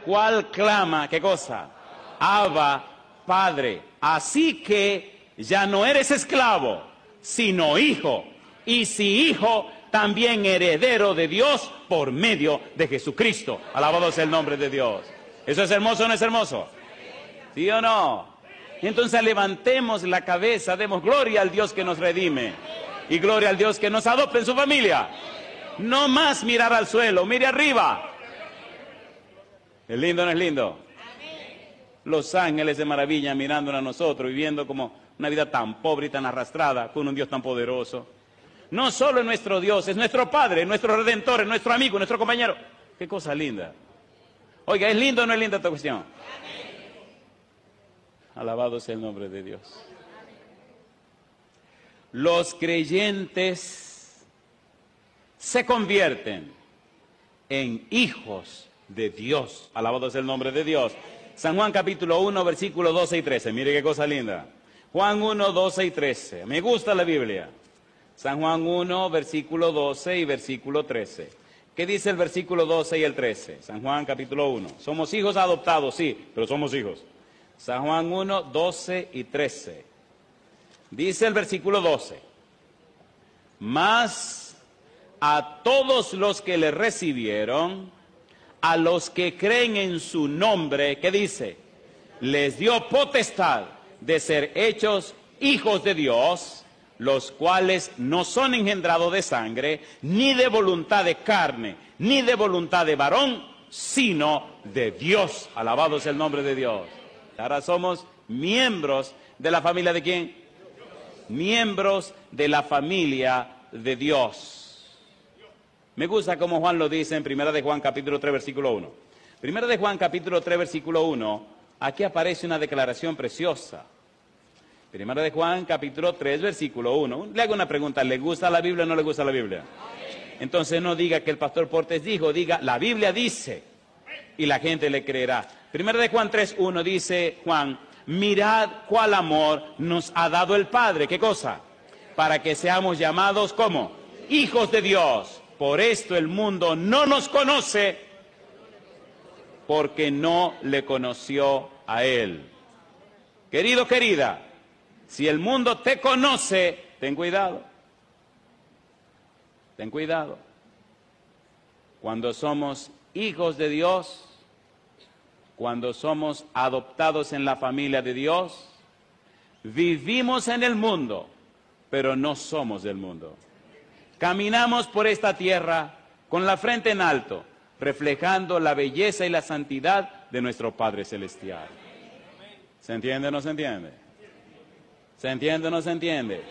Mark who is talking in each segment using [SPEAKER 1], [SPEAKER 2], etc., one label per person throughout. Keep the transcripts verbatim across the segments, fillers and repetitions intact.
[SPEAKER 1] cual clama, ¿qué cosa? Abba, Padre. Así que ya no eres esclavo, sino hijo. Y si hijo, también heredero de Dios por medio de Jesucristo. Alabado sea el nombre de Dios. ¿Eso es hermoso o no es hermoso? ¿Sí o no? Entonces levantemos la cabeza, demos gloria al Dios que nos redime. Y gloria al Dios que nos adopte en su familia. No más mirar al suelo, mire arriba. ¿Es lindo o no es lindo? Los ángeles se maravillan mirándonos a nosotros, viviendo como una vida tan pobre y tan arrastrada con un Dios tan poderoso. No solo es nuestro Dios, es nuestro Padre, nuestro Redentor, es nuestro amigo, nuestro compañero. Qué cosa linda. Oiga, ¿es lindo o no es linda esta cuestión? Alabado sea el nombre de Dios. Los creyentes se convierten en hijos de Dios. Alabado sea el nombre de Dios. San Juan capítulo uno, versículos doce y trece. Mire qué cosa linda. Juan uno, doce y trece. Me gusta la Biblia. San Juan uno, versículo doce y versículo trece. ¿Qué dice el versículo doce y el trece? San Juan capítulo uno. Somos hijos adoptados, sí, pero somos hijos. San Juan uno, doce y trece. Dice el versículo doce. Mas a todos los que le recibieron, a los que creen en su nombre, ¿qué dice? Les dio potestad de ser hechos hijos de Dios, los cuales no son engendrados de sangre, ni de voluntad de carne, ni de voluntad de varón, sino de Dios. Alabado sea el nombre de Dios. Ahora somos miembros de la familia de ¿quién? Miembros de la familia de Dios. Me gusta como Juan lo dice en Primera de Juan capítulo tres, versículo uno. Primera de Juan capítulo tres, versículo uno, aquí aparece una declaración preciosa. Primera de Juan capítulo tres, versículo uno. Le hago una pregunta, ¿le gusta la Biblia o no le gusta la Biblia? Entonces no diga que el pastor Portes dijo, diga, la Biblia dice, y la gente le creerá. Primera de Juan tres, uno dice Juan, mirad cuál amor nos ha dado el Padre. ¿Qué cosa? Para que seamos llamados, ¿cómo? Hijos de Dios. Por esto el mundo no nos conoce, porque no le conoció a Él. Querido, querida, si el mundo te conoce, ten cuidado. Ten cuidado. Cuando somos hijos de Dios, cuando somos adoptados en la familia de Dios, vivimos en el mundo, pero no somos del mundo. Caminamos por esta tierra con la frente en alto, reflejando la belleza y la santidad de nuestro Padre Celestial. ¿Se entiende o no se entiende? ¿Se entiende o no se entiende?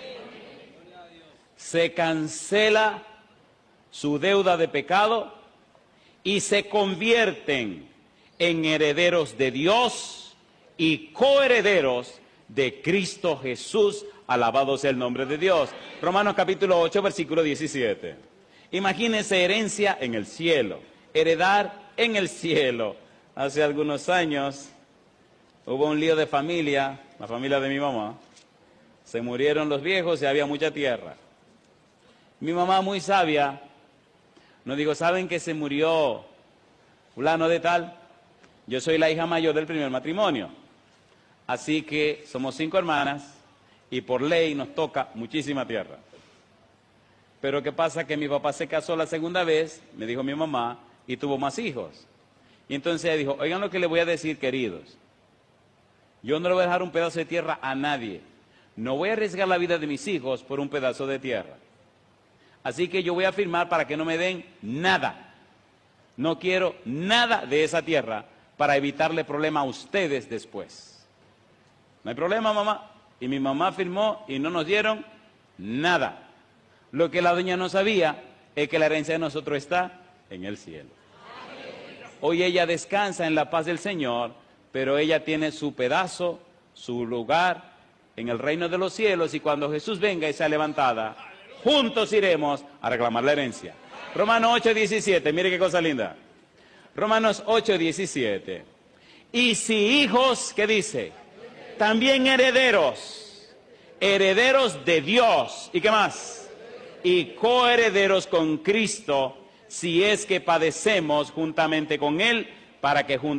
[SPEAKER 1] Se cancela su deuda de pecado y se convierten en herederos de Dios y coherederos de Cristo Jesús. Alabado sea el nombre de Dios. Romanos capítulo ocho, versículo diecisiete. Imagínense herencia en el cielo, heredar en el cielo. Hace algunos años hubo un lío de familia, la familia de mi mamá. Se murieron los viejos y había mucha tierra. Mi mamá, muy sabia, nos dijo, ¿saben que se murió fulano de tal? Yo soy la hija mayor del primer matrimonio. Así que somos cinco hermanas y por ley nos toca muchísima tierra. Pero ¿qué pasa? Que mi papá se casó la segunda vez, me dijo mi mamá, y tuvo más hijos. Y entonces ella dijo, oigan lo que les voy a decir, queridos. Yo no le voy a dejar un pedazo de tierra a nadie. No voy a arriesgar la vida de mis hijos por un pedazo de tierra. Así que yo voy a firmar para que no me den nada. No quiero nada de esa tierra para evitarle problema a ustedes después. ¿No hay problema, mamá? Y mi mamá firmó y no nos dieron nada. Lo que la doña no sabía es que la herencia de nosotros está en el cielo. Hoy ella descansa en la paz del Señor, pero ella tiene su pedazo, su lugar en el reino de los cielos, y cuando Jesús venga y sea levantada, juntos iremos a reclamar la herencia. Romanos ocho, diecisiete, mire qué cosa linda. Romanos ocho, diecisiete. Y si hijos, ¿qué dice? También herederos, herederos de Dios, ¿y qué más? Y coherederos con Cristo, si es que padecemos juntamente con Él, para que juntamente